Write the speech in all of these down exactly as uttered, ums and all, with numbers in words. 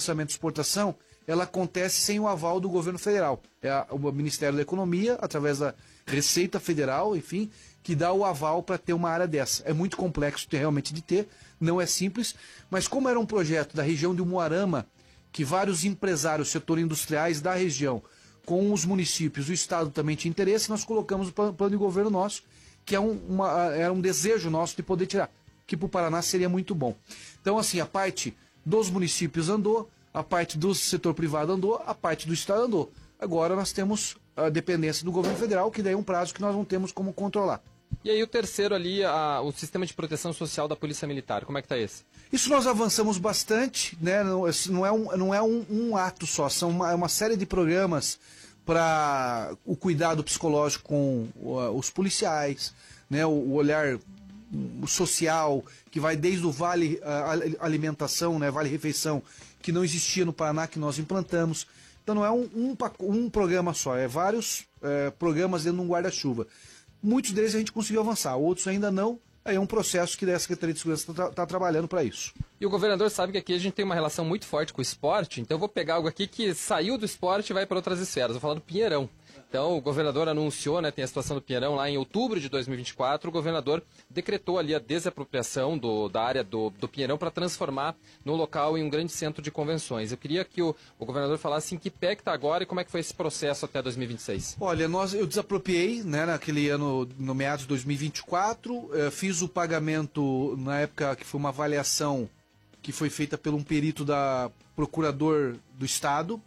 processamento de exportação, ela acontece sem o aval do governo federal. É a, o Ministério da Economia, através da Receita Federal, enfim, que dá o aval para ter uma área dessa. É muito complexo ter, realmente de ter, não é simples, mas como era um projeto da região de Umuarama, que vários empresários, setor industriais da região, com os municípios, o Estado também tinha interesse, nós colocamos o plano de governo nosso, que é um, uma, era um desejo nosso de poder tirar, que para o Paraná seria muito bom. Então, assim, a parte dos municípios andou, a parte do setor privado andou, a parte do Estado andou. Agora nós temos a dependência do governo federal, que daí é um prazo que nós não temos como controlar. E aí o terceiro ali, a, o sistema de proteção social da Polícia Militar, como é que está esse? Isso nós avançamos bastante, né? Não, não é, um, não é um, um ato só, são uma, uma série de programas para o cuidado psicológico com uh, os policiais, né? o, o olhar o social, que vai desde o Vale uh, Alimentação, né? Vale Refeição, que não existia no Paraná, que nós implantamos. Então não é um, um, um programa só, é vários uh, programas dentro de um guarda-chuva. Muitos deles a gente conseguiu avançar, outros ainda não. Aí é um processo que a Secretaria de Segurança está tá trabalhando para isso. E o governador sabe que aqui a gente tem uma relação muito forte com o esporte, então eu vou pegar algo aqui que saiu do esporte e vai para outras esferas. Vou falar do Pinheirão. Então o governador anunciou, né, tem a situação do Pinheirão lá em outubro de dois mil e vinte e quatro, o governador decretou ali a desapropriação do, da área do, do Pinheirão para transformar no local em um grande centro de convenções. Eu queria que o, o governador falasse em que pé que está agora e como é que foi esse processo até dois mil e vinte e seis. Olha, nós, eu desapropriei, né, naquele ano, no meados de dois mil e vinte e quatro, eh, fiz o pagamento na época que foi uma avaliação que foi feita por um perito da Procurador do Estado.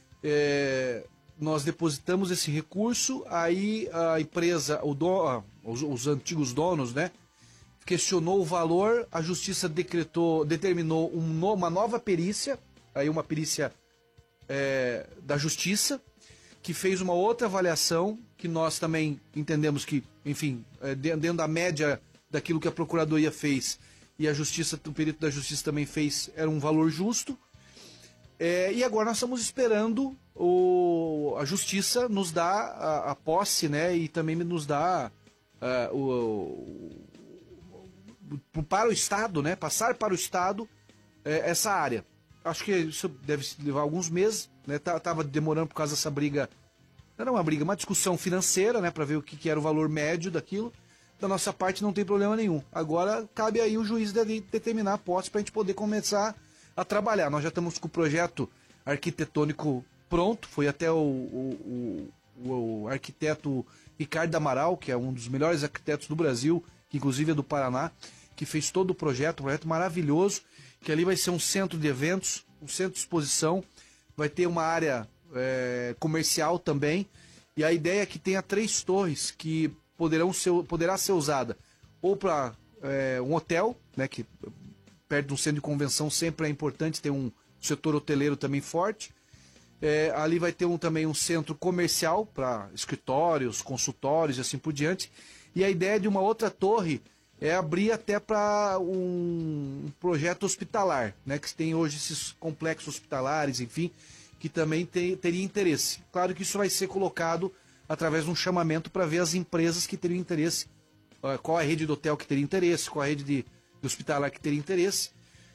É, nós depositamos esse recurso, aí a empresa, o do, os, os antigos donos, né, questionou o valor, a Justiça decretou, determinou um, uma nova perícia, aí uma perícia é, da Justiça, que fez uma outra avaliação, que nós também entendemos que, enfim, é, dentro da média daquilo que a Procuradoria fez, e a Justiça, o perito da Justiça também fez, era um valor justo. É, e agora nós estamos esperando o, a Justiça nos dar a, a posse, né, e também nos dar uh, o, o, para o Estado, né, passar para o Estado é, essa área. Acho que isso deve levar alguns meses, né, estava demorando por causa dessa briga, não era uma briga, uma discussão financeira, né, para ver o que, que era o valor médio daquilo. Da nossa parte não tem problema nenhum. Agora cabe aí o juiz deve determinar a posse para a gente poder começar a trabalhar. Nós já estamos com o projeto arquitetônico pronto, foi até o, o, o, o arquiteto Ricardo Amaral, que é um dos melhores arquitetos do Brasil, que inclusive é do Paraná, que fez todo o projeto, um projeto maravilhoso, que ali vai ser um centro de eventos, um centro de exposição, vai ter uma área é, comercial também, e a ideia é que tenha três torres que poderão ser, poderá ser usada ou para é, um hotel, né, que perto de um centro de convenção sempre é importante ter um setor hoteleiro também forte. É, ali vai ter um, também um centro comercial para escritórios, consultórios e assim por diante. E a ideia de uma outra torre é abrir até para um, um projeto hospitalar, né, que tem hoje esses complexos hospitalares, enfim, que também tem, teria interesse. Claro que isso vai ser colocado através de um chamamento para ver as empresas que teriam interesse, qual a rede de hotel que teria interesse, qual a rede de, de hospitalar que teria interesse.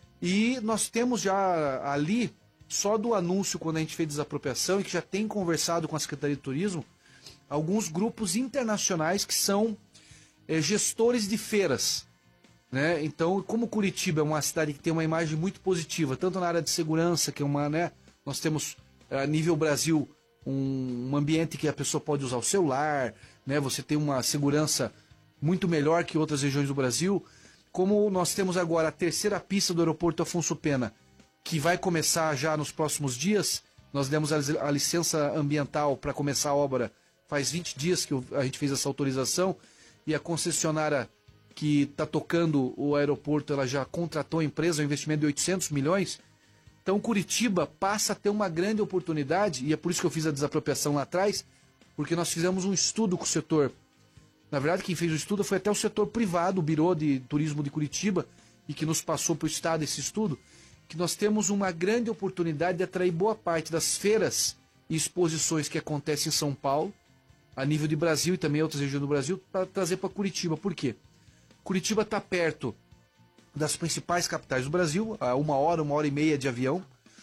E nós temos já ali, só do anúncio quando a gente fez desapropriação, e que já tem conversado com a Secretaria de Turismo, alguns grupos internacionais que são é, gestores de feiras. Né? Então, como Curitiba é uma cidade que tem uma imagem muito positiva, tanto na área de segurança, que é uma, né, nós temos a nível Brasil um ambiente que a pessoa pode usar o celular, né? Você tem uma segurança muito melhor que outras regiões do Brasil. Como nós temos agora a terceira pista do aeroporto Afonso Pena, que vai começar já nos próximos dias, nós demos a licença ambiental para começar a obra faz vinte dias que a gente fez essa autorização, e a concessionária que está tocando o aeroporto, ela já contratou a empresa, um investimento de oitocentos milhões. Então Curitiba passa a ter uma grande oportunidade, e é por isso que eu fiz a desapropriação lá atrás, porque nós fizemos um estudo com o setor. Na verdade, quem fez o estudo foi até o setor privado, o Biro de Turismo de Curitiba, e que nos passou para o Estado esse estudo, que nós temos uma grande oportunidade de atrair boa parte das feiras e exposições que acontecem em São Paulo, a nível de Brasil e também outras regiões do Brasil, para trazer para Curitiba. Por quê? Curitiba está perto das principais capitais do Brasil, a uma hora, uma hora e meia de avião.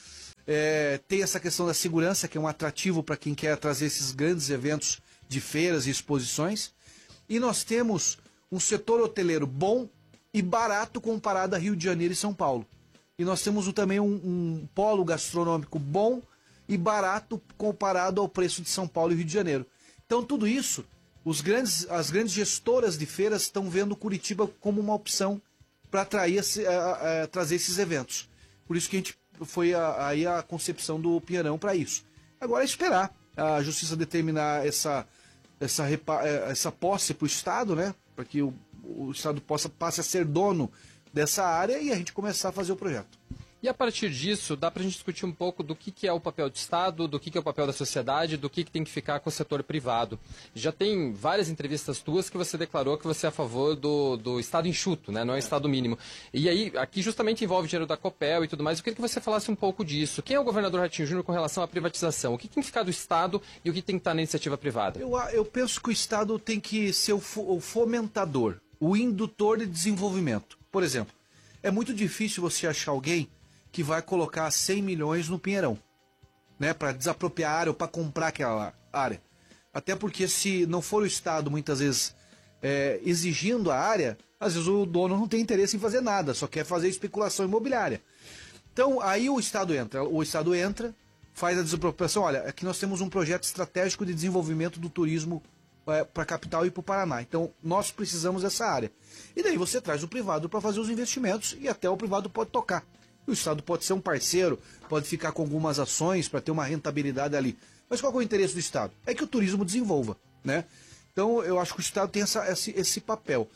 É, tem essa questão da segurança, que é um atrativo para quem quer trazer esses grandes eventos de feiras e exposições. E nós temos um setor hoteleiro bom e barato comparado a Rio de Janeiro e São Paulo. E nós temos também um, um polo gastronômico bom e barato comparado ao preço de São Paulo e Rio de Janeiro. Então tudo isso, os grandes, as grandes gestoras de feiras estão vendo Curitiba como uma opção para atrair, a, a, trazer esses eventos. Por isso que a gente foi a, aí a concepção do Pinheirão para isso. Agora é esperar a Justiça determinar essa, essa, essa posse para o Estado, né? Para que o, o Estado possa, passe a ser dono dessa área e a gente começar a fazer o projeto. E a partir disso, dá para a gente discutir um pouco do que, que é o papel do Estado, do que, que é o papel da sociedade, do que, que tem que ficar com o setor privado. Já tem várias entrevistas tuas que você declarou que você é a favor do, do Estado enxuto, né? Não é o Estado mínimo. E aí, aqui justamente envolve dinheiro da Copel e tudo mais. Eu queria que você falasse um pouco disso. Quem é o governador Ratinho Júnior com relação à privatização? O que tem que ficar do Estado e o que tem que estar na iniciativa privada? Eu, eu penso que o Estado tem que ser o, o fomentador, o indutor de desenvolvimento. Por exemplo, é muito difícil você achar alguém que vai colocar cem milhões no Pinheirão, né, para desapropriar a área ou para comprar aquela área. Até porque se não for o Estado, muitas vezes, é, exigindo a área, às vezes o dono não tem interesse em fazer nada, só quer fazer especulação imobiliária. Então, aí o Estado entra, o Estado entra, faz a desapropriação. Olha, aqui nós temos um projeto estratégico de desenvolvimento do turismo é, para a capital e para o Paraná. Então, nós precisamos dessa área. E daí você traz o privado para fazer os investimentos e até o privado pode tocar. O Estado pode ser um parceiro, pode ficar com algumas ações para ter uma rentabilidade ali. Mas qual é o interesse do Estado? É que o turismo desenvolva, né? Então eu acho que o Estado tem essa, esse, esse papel.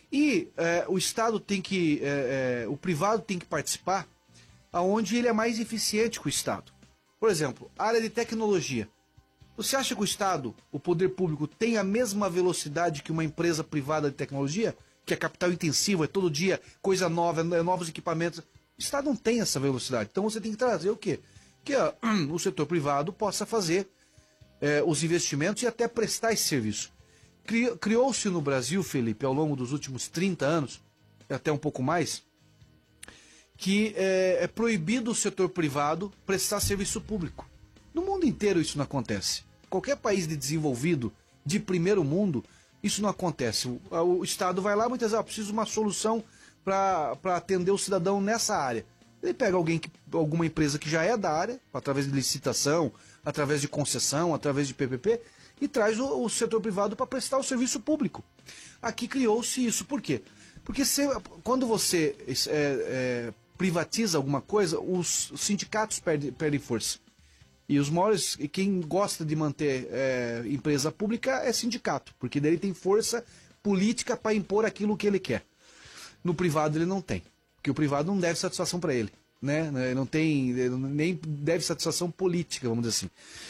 E é, o Estado tem que, é, é, o privado tem que participar aonde ele é mais eficiente que o Estado. Por exemplo, a área de tecnologia. Você acha que o Estado, o poder público, tem a mesma velocidade que uma empresa privada de tecnologia? Que é capital intensivo, é todo dia coisa nova, é novos equipamentos. O Estado não tem essa velocidade. Então você tem que trazer o quê? Que ó, o setor privado possa fazer é, os investimentos e até prestar esse serviço. Cri, Criou-se no Brasil, Felipe, ao longo dos últimos trinta anos, até um pouco mais, que é, é proibido o setor privado prestar serviço público. No mundo inteiro isso não acontece. Qualquer país de desenvolvido, de primeiro mundo, isso não acontece. O, o Estado vai lá, muitas vezes, ah, preciso de uma solução para atender o cidadão nessa área. Ele pega alguém que, alguma empresa que já é da área, através de licitação, através de concessão, através de P P P, e traz o, o setor privado para prestar o serviço público. Aqui criou-se isso. Por quê? Porque se, quando você é, é, privatiza alguma coisa, os sindicatos perdem, perdem força. E os maiores, quem gosta de manter é, empresa pública é sindicato, porque dele tem força política para impor aquilo que ele quer. No privado ele não tem, porque o privado não deve satisfação para ele, né? Não tem, nem deve satisfação política, vamos dizer assim.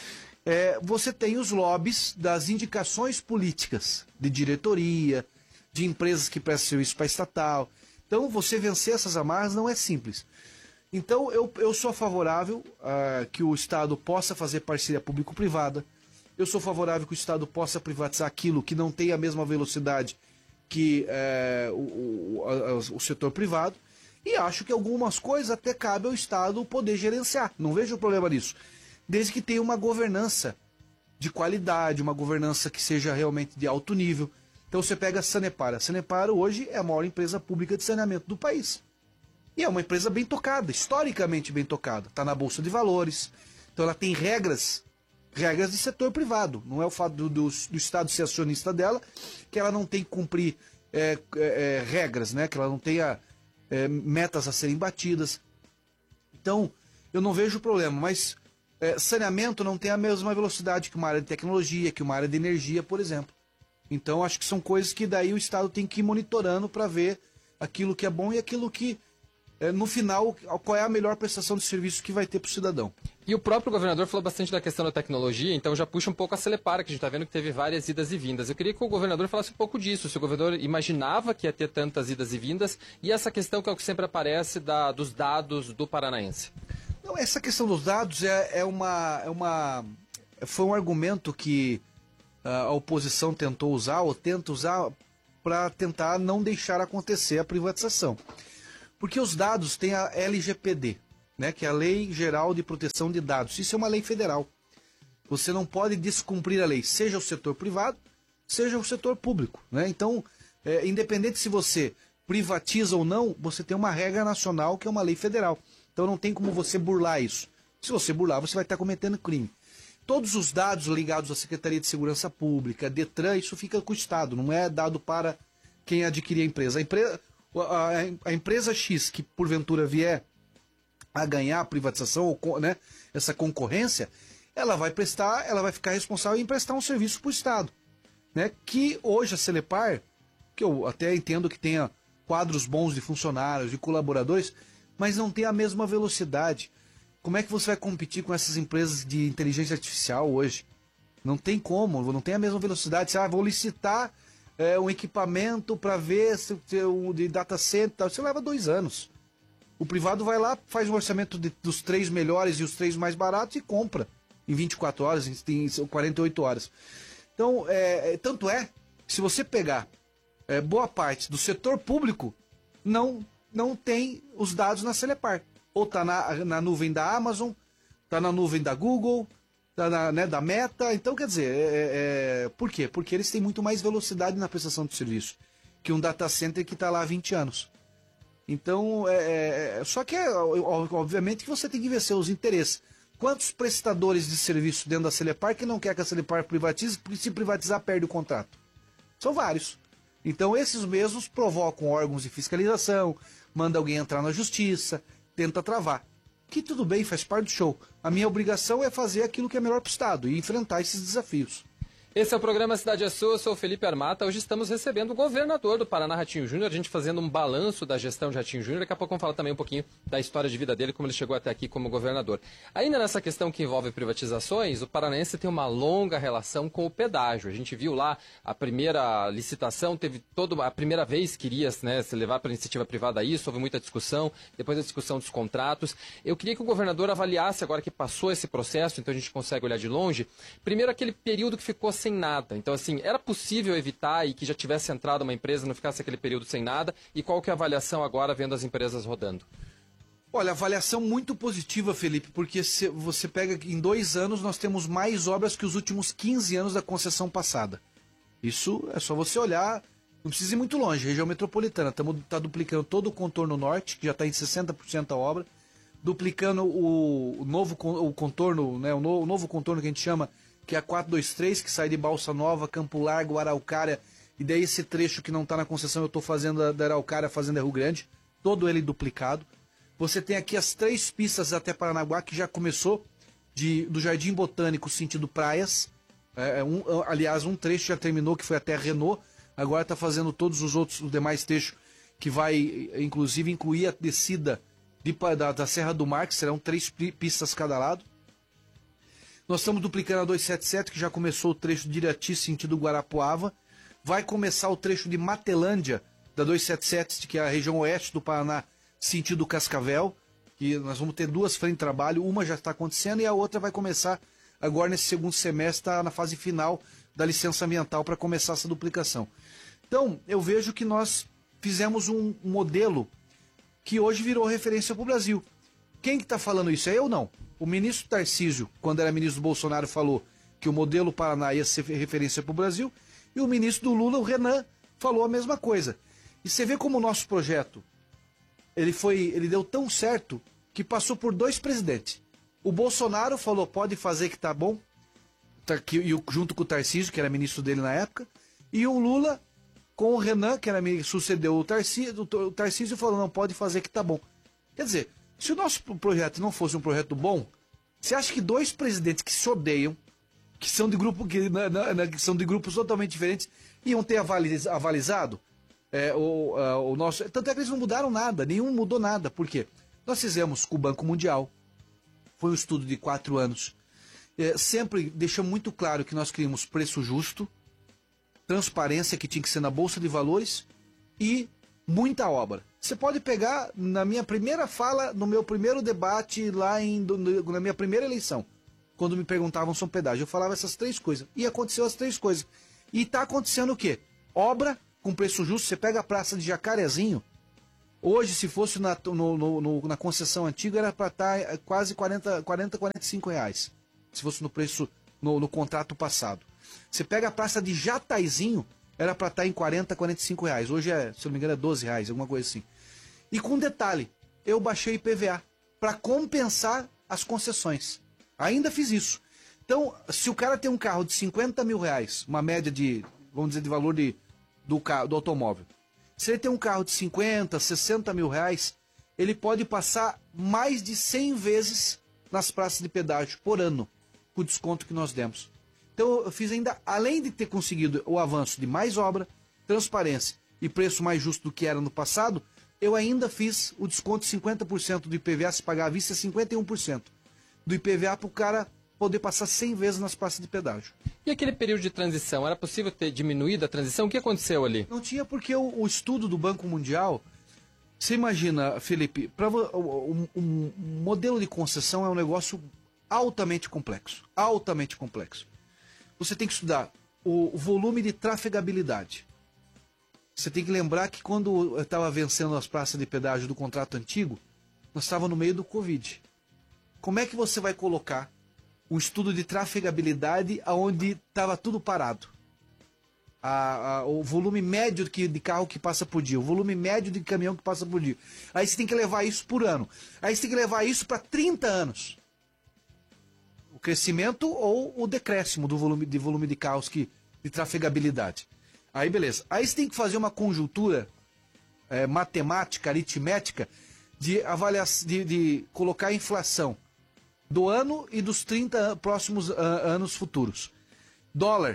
É, você tem os lobbies das indicações políticas, de diretoria, de empresas que prestam serviço para estatal. Então você vencer essas amarras não é simples. Então eu, eu sou favorável a que o Estado possa fazer parceria público-privada. Eu sou favorável que o Estado possa privatizar aquilo que não tem a mesma velocidade que é, o, o, a, o setor privado, e acho que algumas coisas até cabe ao Estado poder gerenciar. Não vejo problema nisso. Desde que tenha uma governança de qualidade, uma governança que seja realmente de alto nível. Então você pega a Sanepar. A Sanepar hoje é a maior empresa pública de saneamento do país. E é uma empresa bem tocada, historicamente bem tocada. Está na Bolsa de Valores. Então ela tem regras regras de setor privado. Não é o fato do, do, do Estado ser acionista dela que ela não tem que cumprir é, é, regras, né? Que ela não tenha é, metas a serem batidas. Então, eu não vejo problema, mas é, saneamento não tem a mesma velocidade que uma área de tecnologia, que uma área de energia, por exemplo. Então, acho que são coisas que daí o Estado tem que ir monitorando para ver aquilo que é bom e aquilo que, é, no final, qual é a melhor prestação de serviço que vai ter para o cidadão. E o próprio governador falou bastante da questão da tecnologia, então já puxa um pouco a Sanepar, que a gente está vendo que teve várias idas e vindas. Eu queria que o governador falasse um pouco disso, se o governador imaginava que ia ter tantas idas e vindas, e essa questão que é o que sempre aparece da, dos dados do paranaense. Não, essa questão dos dados é, é, uma, é uma... foi um argumento que a oposição tentou usar, ou tenta usar, para tentar não deixar acontecer a privatização. Porque os dados têm a L G P D, né, que é a Lei Geral de Proteção de Dados. Isso é uma lei federal. Você não pode descumprir a lei, seja o setor privado, seja o setor público, né? Então, é, independente se você privatiza ou não, você tem uma regra nacional que é uma lei federal. Então não tem como você burlar isso. Se você burlar, você vai estar cometendo crime. Todos os dados ligados à Secretaria de Segurança Pública, Detran, isso fica com o Estado, não é dado para quem adquirir a empresa. A empresa, a, a empresa X que porventura vier a ganhar a privatização, ou, né, essa concorrência, ela vai prestar, ela vai ficar responsável em prestar um serviço para o Estado. Né? Que hoje a Celepar, que eu até entendo que tenha quadros bons de funcionários, de colaboradores, mas não tem a mesma velocidade. Como é que você vai competir com essas empresas de inteligência artificial hoje? Não tem como, não tem a mesma velocidade. Você ah, vou licitar é, um equipamento para ver se o de data center, você leva dois anos. O privado vai lá, faz um orçamento de, dos três melhores e os três mais baratos e compra em vinte e quatro horas, em quarenta e oito horas. Então, é, tanto é, se você pegar é, boa parte do setor público, não, não tem os dados na Celepar. Ou está na, na nuvem da Amazon, está na nuvem da Google, está na, né, da Meta. Então, quer dizer, é, é, por quê? Porque eles têm muito mais velocidade na prestação de serviço que um data center que está lá há vinte anos. Então, é, é, só que, é, obviamente, que você tem que ver seus interesses. Quantos prestadores de serviço dentro da Celepar que não quer que a Celepar privatize, porque se privatizar perde o contrato? São vários. Então esses mesmos provocam órgãos de fiscalização, manda alguém entrar na justiça, tenta travar. Que tudo bem, faz parte do show. A minha obrigação é fazer aquilo que é melhor para o Estado e enfrentar esses desafios. Esse é o programa Cidade é Sua, eu sou o Felipe Armata. Hoje estamos recebendo o governador do Paraná, Ratinho Júnior, a gente fazendo um balanço da gestão de Ratinho Júnior. Daqui a pouco vamos falar também um pouquinho da história de vida dele, como ele chegou até aqui como governador. Ainda nessa questão que envolve privatizações, o paranaense tem uma longa relação com o pedágio. A gente viu lá a primeira licitação, teve toda a primeira vez que iria, né, se levar para a iniciativa privada isso, houve muita discussão, depois a discussão dos contratos. Eu queria que o governador avaliasse, agora que passou esse processo, então a gente consegue olhar de longe, primeiro aquele período que ficou sem nada. Então, assim, era possível evitar e que já tivesse entrado uma empresa, não ficasse aquele período sem nada? E qual que é a avaliação agora, vendo as empresas rodando? Olha, avaliação muito positiva, Felipe, porque se você pega em dois anos, nós temos mais obras que os últimos quinze anos da concessão passada. Isso é só você olhar, não precisa ir muito longe, região metropolitana. Estamos tá duplicando todo o contorno norte, que já está em sessenta por cento da obra, duplicando o, o novo o contorno, né, o, no, o novo contorno que a gente chama, que é a quatrocentos e vinte e três, que sai de Balsa Nova, Campo Largo, Araucária, e daí esse trecho que não está na concessão, eu estou fazendo da, da Araucária, fazendo Rio Grande, todo ele duplicado. Você tem aqui as três pistas até Paranaguá, que já começou, de, do Jardim Botânico, sentido praias. É, um, aliás, um trecho já terminou, que foi até Renault, agora está fazendo todos os outros, os demais trechos, que vai, inclusive, incluir a descida de, da, da Serra do Mar, que serão três pistas cada lado. Nós estamos duplicando a duzentos e setenta e sete, que já começou o trecho de Irati, sentido Guarapuava. Vai começar o trecho de Matelândia, da duzentos e setenta e sete, que é a região oeste do Paraná, sentido Cascavel. Que nós vamos ter duas frentes de trabalho, uma já está acontecendo e a outra vai começar agora nesse segundo semestre, tá na fase final da licença ambiental para começar essa duplicação. Então, eu vejo que nós fizemos um modelo que hoje virou referência para o Brasil. Quem que está falando isso? É eu não. O ministro Tarcísio, quando era ministro do Bolsonaro, falou que o modelo Paraná ia ser referência para o Brasil, e o ministro do Lula, o Renan, falou a mesma coisa. E você vê como o nosso projeto, ele, foi, ele deu tão certo que passou por dois presidentes. O Bolsonaro falou, pode fazer que tá bom, tá, que, junto com o Tarcísio, que era ministro dele na época, e o Lula, com o Renan, que era, sucedeu o Tarcísio, o Tarcísio falou, não, pode fazer que tá bom. Quer dizer, se o nosso projeto não fosse um projeto bom, você acha que dois presidentes que se odeiam, que são de, grupo, que, na, na, que são de grupos totalmente diferentes, iam ter avaliz, avalizado é, o, a, o nosso... Tanto é que eles não mudaram nada, nenhum mudou nada. Por quê? Nós fizemos com o Banco Mundial, foi um estudo de quatro anos, é, sempre deixamos muito claro que nós queríamos preço justo, transparência que tinha que ser na Bolsa de Valores e muita obra. Você pode pegar na minha primeira fala, no meu primeiro debate, lá em, na minha primeira eleição, quando me perguntavam sobre pedágio, eu falava essas três coisas. E aconteceu as três coisas. E está acontecendo o quê? Obra com preço justo. Você pega a praça de Jacarezinho, Hoje, se fosse na, no, no, no, na concessão antiga, era para estar quase quarenta, quarenta, quarenta e cinco reais. Se fosse no preço, no, no contrato passado. Você pega a praça de Jataizinho, era para estar em quarenta, quarenta e cinco reais. Hoje, é, se eu não me engano, é doze reais, alguma coisa assim. E com detalhe, eu baixei I P V A para compensar as concessões. Ainda fiz isso. Então, se o cara tem um carro de cinquenta mil reais, uma média de, vamos dizer, de valor de, do, carro, do automóvel. Se ele tem um carro de cinquenta, sessenta mil reais, ele pode passar mais de cem vezes nas praças de pedágio por ano, com o desconto que nós demos. Então eu fiz ainda, além de ter conseguido o avanço de mais obra, transparência e preço mais justo do que era no passado, eu ainda fiz o desconto de cinquenta por cento do I P V A, se pagar à vista, cinquenta e um por cento do I P V A para o cara poder passar cem vezes nas praças de pedágio. E aquele período de transição, era possível ter diminuído a transição? O que aconteceu ali? Não tinha, porque o, o estudo do Banco Mundial, você imagina, Felipe, pra, o, o, o modelo de concessão é um negócio altamente complexo, altamente complexo. Você tem que estudar o, o volume de trafegabilidade. Você tem que lembrar que quando eu estava vencendo as praças de pedágio do contrato antigo, nós estávamos no meio do Covid. Como é que você vai colocar um estudo de trafegabilidade onde estava tudo parado? A, a, o volume médio que, de carro que passa por dia, o volume médio de caminhão que passa por dia. Aí você tem que levar isso por ano. Aí você tem que levar isso para trinta anos. O crescimento ou o decréscimo do volume de, volume de carros que, de trafegabilidade. Aí beleza. Aí você tem que fazer uma conjuntura é, matemática, aritmética, de, avaliação, de, de colocar a inflação do ano e dos trinta próximos uh, anos futuros. Dólar,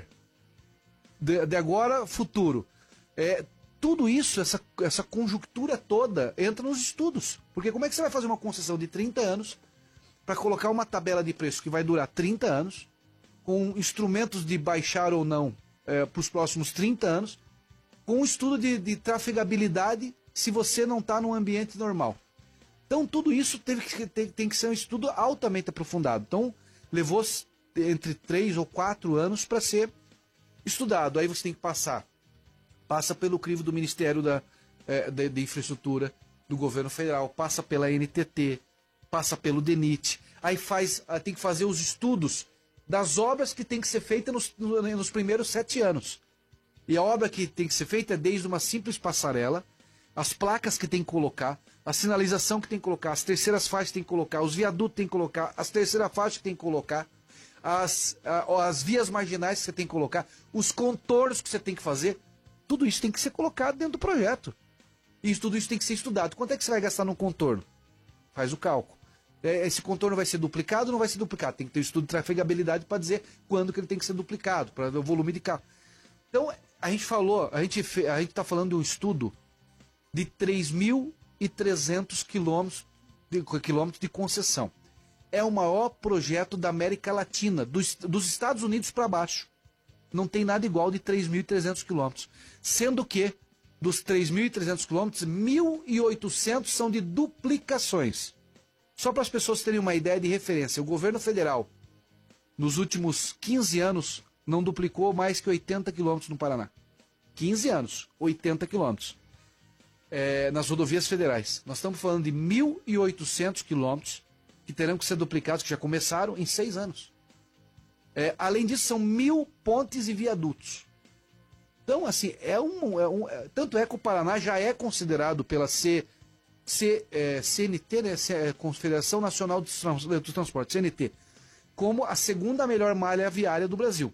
de, de agora, futuro. É, tudo isso, essa, essa conjuntura toda, entra nos estudos. Porque como é que você vai fazer uma concessão de trinta anos para colocar uma tabela de preço que vai durar trinta anos, com instrumentos de baixar ou não é, para os próximos trinta anos, com um estudo de, de trafegabilidade se você não está num ambiente normal. Então, tudo isso teve que, tem, tem que ser um estudo altamente aprofundado. Então, levou entre três ou quatro anos para ser estudado. Aí você tem que passar. Passa pelo crivo do Ministério da, é, de, de Infraestrutura, do Governo Federal, passa pela N T T, passa pelo DENIT. Aí faz, tem que fazer os estudos das obras que tem que ser feitas nos, nos primeiros sete anos. E a obra que tem que ser feita é desde uma simples passarela, as placas que tem que colocar, a sinalização que tem que colocar, as terceiras faixas que tem que colocar, os viadutos que tem que colocar, as terceiras faixas que tem que colocar, as, a, as vias marginais que você tem que colocar, os contornos que você tem que fazer, tudo isso tem que ser colocado dentro do projeto. E tudo isso tem que ser estudado. Quanto é que você vai gastar num contorno? Faz o cálculo. Esse contorno vai ser duplicado ou não vai ser duplicado? Tem que ter um estudo de trafegabilidade para dizer quando que ele tem que ser duplicado, para o volume de carro. Então, a gente falou, a gente a gente está falando de um estudo de três mil e trezentos quilômetros de, quilômetros de concessão. É o maior projeto da América Latina, dos, dos Estados Unidos para baixo. Não tem nada igual de três mil e trezentos quilômetros. Sendo que, dos três mil e trezentos quilômetros, mil e oitocentos são de duplicações. Só para as pessoas terem uma ideia de referência, o governo federal, nos últimos quinze anos, não duplicou mais que oitenta quilômetros no Paraná. quinze anos, oitenta quilômetros. É, nas rodovias federais. Nós estamos falando de mil e oitocentos quilômetros que terão que ser duplicados, que já começaram em seis anos. É, além disso, são mil pontes e viadutos. Então, assim, é um, é um é, tanto é que o Paraná já é considerado pela C, C, é, C N T, né, C, Confederação Nacional do, Trans, do Transporte, C N T, como a segunda melhor malha viária do Brasil.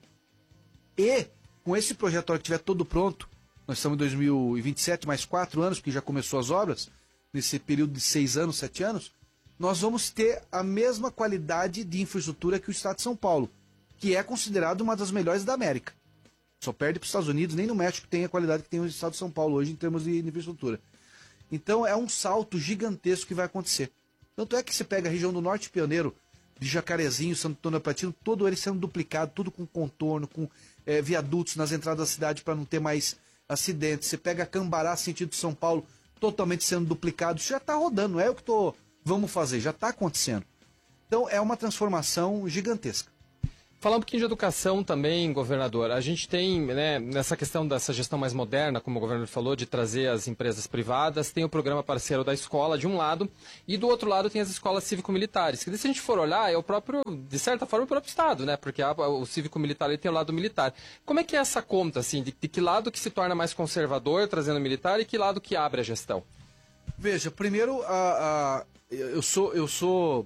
E, com esse projeto, a hora que estiver todo pronto, nós estamos em dois mil e vinte e sete, mais quatro anos, porque já começou as obras, nesse período de seis anos, sete anos, nós vamos ter a mesma qualidade de infraestrutura que o Estado de São Paulo, que é considerado uma das melhores da América. Só perde para os Estados Unidos, nem no México tem a qualidade que tem o Estado de São Paulo hoje em termos de infraestrutura. Então é um salto gigantesco que vai acontecer. Tanto é que você pega a região do Norte Pioneiro, de Jacarezinho, Santo Antônio da Platina, todo ele sendo duplicado, tudo com contorno, com é, viadutos nas entradas da cidade para não ter mais acidentes. Você pega Cambará, sentido São Paulo, totalmente sendo duplicado. Isso já está rodando, não é o que tô, vamos fazer, já está acontecendo. Então é uma transformação gigantesca. Falar um pouquinho de educação também, governador. A gente tem, né, nessa questão dessa gestão mais moderna, como o governador falou, de trazer as empresas privadas, tem o programa parceiro da escola, de um lado, e do outro lado tem as escolas cívico-militares. Que se a gente for olhar, é o próprio, de certa forma, o próprio Estado, né? Porque a, o cívico-militar ele tem o lado militar. Como é que é essa conta, assim, de, de que lado que se torna mais conservador, trazendo militar, e que lado que abre a gestão? Veja, primeiro, a, a, eu sou, eu sou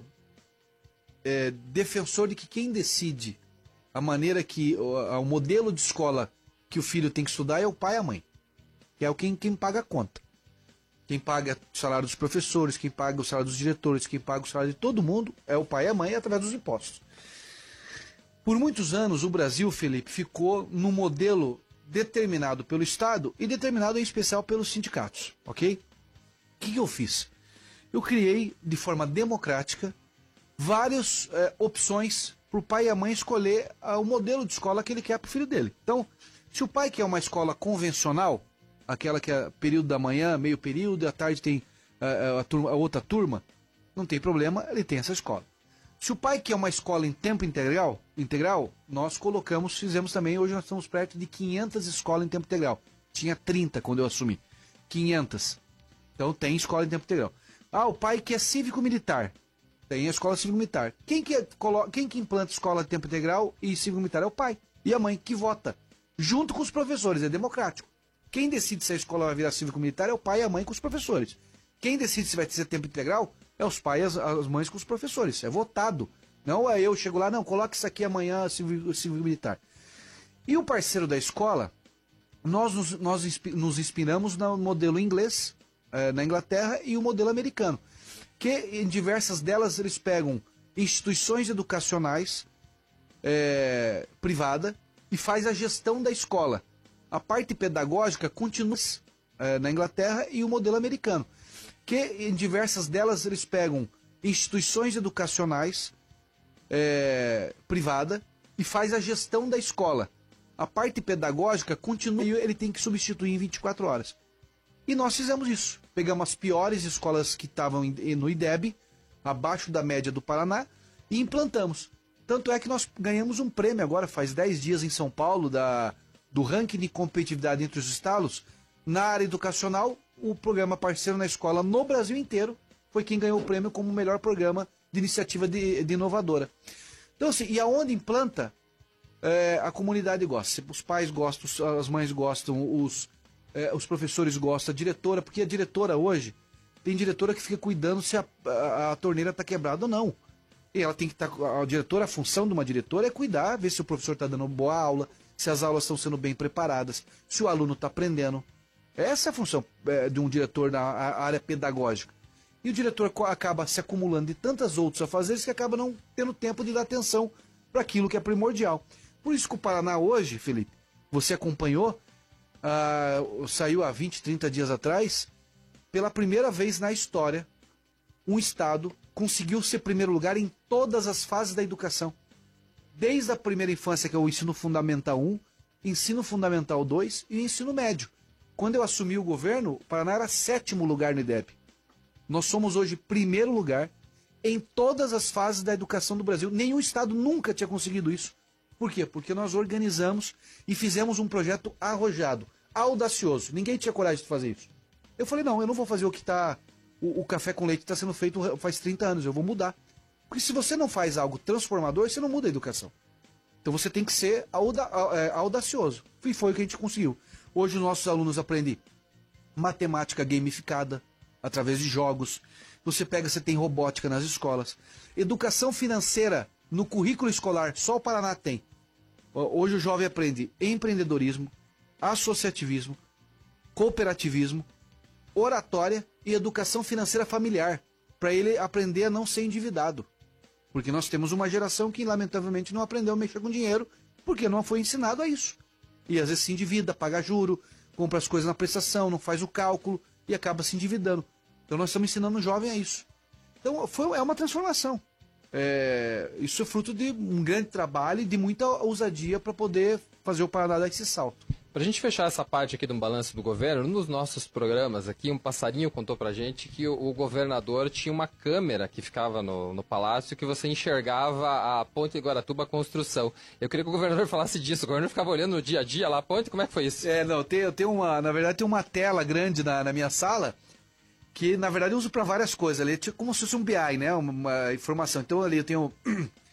é, defensor de que quem decide a maneira que, o, o modelo de escola que o filho tem que estudar é o pai e a mãe. Que é o quem, quem paga a conta. Quem paga o salário dos professores, quem paga o salário dos diretores, quem paga o salário de todo mundo é o pai e a mãe através dos impostos. Por muitos anos o Brasil, Felipe, ficou num modelo determinado pelo Estado e determinado em especial pelos sindicatos, ok? O que, que eu fiz? Eu criei de forma democrática várias é, opções para o pai e a mãe escolher uh, o modelo de escola que ele quer para o filho dele. Então, se o pai quer uma escola convencional, aquela que é período da manhã, meio período, e à tarde tem uh, a, turma, a outra turma, não tem problema, ele tem essa escola. Se o pai quer uma escola em tempo integral, integral, nós colocamos, fizemos também, hoje nós estamos perto de quinhentas escolas em tempo integral. Tinha trinta quando eu assumi. quinhentas. Então tem escola em tempo integral. Ah, o pai quer cívico-militar. Tem a escola cívico-militar. Quem que, quem que implanta escola de tempo integral e cívico-militar é o pai e a mãe que vota. Junto com os professores, é democrático. Quem decide se a escola vai virar cívico-militar é o pai e a mãe com os professores. Quem decide se vai ser tempo integral é os pais e as, as mães com os professores. É votado. Não é eu chego lá, não, coloque isso aqui amanhã, cívico-militar. E o parceiro da escola, nós nos, nós nos inspiramos no modelo inglês, eh, na Inglaterra, e o modelo americano. Que em diversas delas eles pegam instituições educacionais é, privada e faz a gestão da escola. A parte pedagógica continua é, na Inglaterra e o modelo americano. Que em diversas delas eles pegam instituições educacionais é, privada e faz a gestão da escola. A parte pedagógica continua e ele tem que substituir em vinte e quatro horas. E nós fizemos isso. Pegamos as piores escolas que estavam no I D E B, abaixo da média do Paraná, e implantamos. Tanto é que nós ganhamos um prêmio agora, faz dez dias em São Paulo, da, do ranking de competitividade entre os estados. Na área educacional, o programa Parceiro na Escola no Brasil inteiro foi quem ganhou o prêmio como o melhor programa de iniciativa de, de inovadora. Então, assim, e aonde implanta, é, a comunidade gosta. Os pais gostam, as mães gostam, os... É, os professores gostam, a diretora, porque a diretora hoje, tem diretora que fica cuidando se a, a, a torneira está quebrada ou não. E ela tem que estar, tá, a diretora, a função de uma diretora é cuidar, ver se o professor está dando boa aula, se as aulas estão sendo bem preparadas, se o aluno está aprendendo. Essa é a função é, de um diretor na área pedagógica. E o diretor acaba se acumulando de tantas outras afazeres que acaba não tendo tempo de dar atenção para aquilo que é primordial. Por isso que o Paraná hoje, Felipe, você acompanhou, Uh, saiu há vinte, trinta dias atrás, pela primeira vez na história, um estado conseguiu ser primeiro lugar em todas as fases da educação. Desde a primeira infância, que é o ensino fundamental um, ensino fundamental dois e ensino médio. Quando eu assumi o governo, o Paraná era sétimo lugar no I D E B. Nós somos hoje primeiro lugar em todas as fases da educação do Brasil. Nenhum estado nunca tinha conseguido isso. Por quê? Porque nós organizamos e fizemos um projeto arrojado, audacioso. Ninguém tinha coragem de fazer isso. Eu falei, não, eu não vou fazer o que está... O, o café com leite está sendo feito faz trinta anos, eu vou mudar. Porque se você não faz algo transformador, você não muda a educação. Então você tem que ser auda, é, audacioso. E foi o que a gente conseguiu. Hoje os nossos alunos aprendem matemática gamificada, através de jogos. Você pega, você tem robótica nas escolas. Educação financeira no currículo escolar, só o Paraná tem. Hoje o jovem aprende empreendedorismo, associativismo, cooperativismo, oratória e educação financeira familiar, para ele aprender a não ser endividado. Porque nós temos uma geração que lamentavelmente não aprendeu a mexer com dinheiro, porque não foi ensinado a isso. E às vezes se endivida, paga juro, compra as coisas na prestação, não faz o cálculo e acaba se endividando. Então nós estamos ensinando o jovem a isso. Então foi, é uma transformação. É, isso é fruto de um grande trabalho e de muita ousadia para poder fazer o Paraná dar esse salto. Para a gente fechar essa parte aqui do balanço do governo, nos nossos programas aqui, um passarinho contou para a gente que o, o governador tinha uma câmera que ficava no, no palácio que você enxergava a ponte de Guaratuba, a construção. Eu queria que o governador falasse disso. O governador ficava olhando no dia a dia lá a ponte, como é que foi isso? É, não, tem, eu tenho uma, na verdade tem uma tela grande na, na minha sala que na verdade eu uso para várias coisas. Ali é tipo como se fosse um B I, né, uma, uma informação. Então ali eu tenho